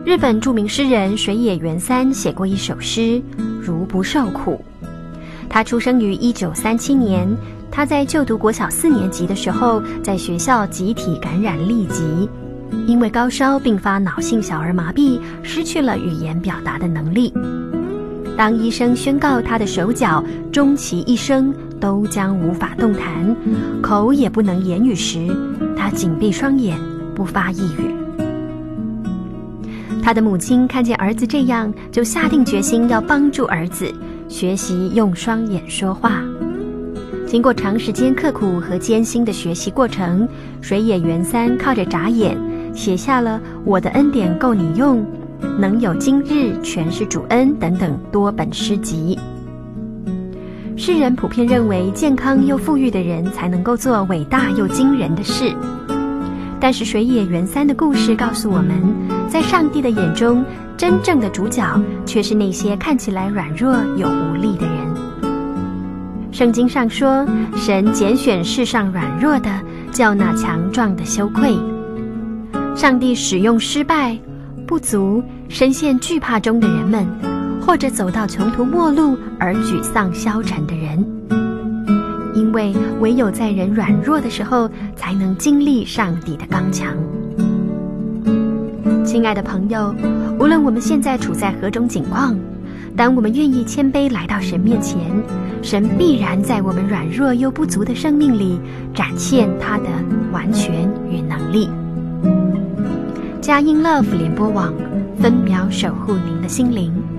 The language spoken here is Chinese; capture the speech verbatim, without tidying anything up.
日本著名诗人水野元三写过一首诗《如不受苦》。他出生于一九三七年，他在就读国小四年级的时候，在学校集体感染痢疾，因为高烧并发脑性小儿麻痹，失去了语言表达的能力。当医生宣告他的手脚终其一生都将无法动弹，口也不能言语时，他紧闭双眼，不发一语。他的母亲看见儿子这样，就下定决心要帮助儿子学习用双眼说话。经过长时间刻苦和艰辛的学习过程，水野元三靠着眨眼写下了《我的恩典够你用》、能有今日全是主恩等等多本诗集。世人普遍认为健康又富裕的人才能够做伟大又惊人的事，但是水野元三的故事告诉我们，在上帝的眼中，真正的主角却是那些看起来软弱有无力的人。圣经上说，神拣选世上软弱的，叫那强壮的羞愧。上帝使用失败、不足、深陷惧怕中的人们，或者走到穷途末路而沮丧消沉的人，因为唯有在人软弱的时候，才能经历上帝的刚强。亲爱的朋友，无论我们现在处在何种境况，当我们愿意谦卑来到神面前，神必然在我们软弱又不足的生命里展现他的完全与能力。佳音 Love 联播网，分秒守护您的心灵。